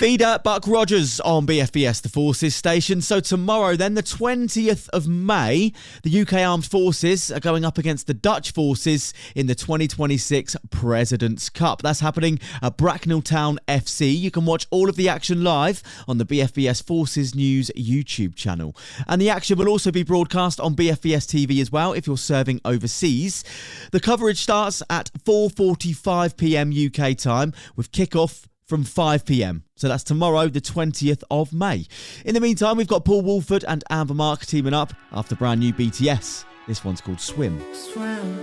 Feeder Buck Rogers on BFBS, the Forces station. So tomorrow then, the 20th of May, the UK Armed Forces are going up against the Dutch Forces in the 2026 President's Cup. That's happening at Bracknell Town FC. You can watch all of the action live on the BFBS Forces News YouTube channel. And the action will also be broadcast on BFBS TV as well if you're serving overseas. The coverage starts at 4:45 p.m. UK time with kick-off from 5 p.m. So that's tomorrow, the 20th of May. In the meantime, we've got Paul Woolford and Amber Mark teaming up after brand new BTS. This one's called Swim.